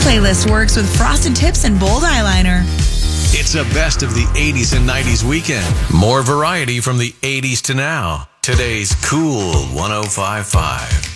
playlist works with frosted tips and bold eyeliner. It's a best of the 80s and 90s weekend. More variety from the 80s to now. Today's Cool 105.5.